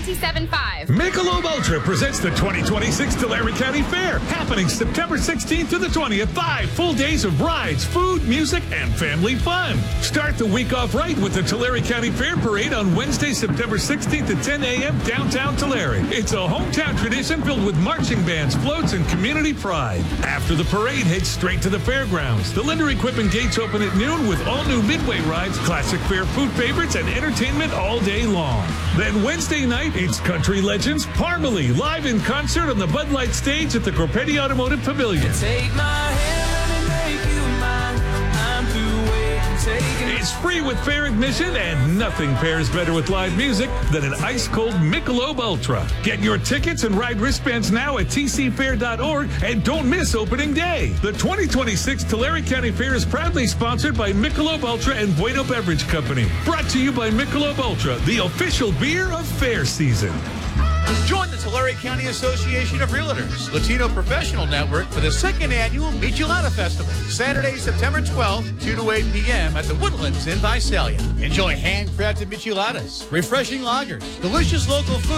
97.5. Michelob Ultra presents the 2026 Tulare County Fair, happening September 16th to the 20th. 5 full days of rides, food, music, and family fun. Start the week off right with the Tulare County Fair Parade on Wednesday, September 16th at 10 a.m. downtown Tulare. It's a hometown tradition filled with marching bands, floats, and community pride. After the parade, head straight to the fairgrounds. The Linder Equipment gates open at noon with all new Midway rides, classic fair food favorites, and entertainment all day long. Then Wednesday night, it's country legends Parmalee live in concert on the Bud Light stage at the Corpetti Automotive Pavilion. Take my hand, let me make you mine. I'm through waiting, taking. It's free with fair admission, and nothing pairs better with live music than an ice-cold Michelob Ultra. Get your tickets and ride wristbands now at tcfair.org, and don't miss opening day. The 2026 Tulare County Fair is proudly sponsored by Michelob Ultra and Bueno Beverage Company. Brought to you by Michelob Ultra, the official beer of fair season. Join the Tulare County Association of Realtors Latino Professional Network for the 2nd annual Michelada Festival, Saturday, September 12th, 2 to 8 p.m. at the Woodlands in Visalia. Enjoy handcrafted micheladas, refreshing lagers, delicious local food,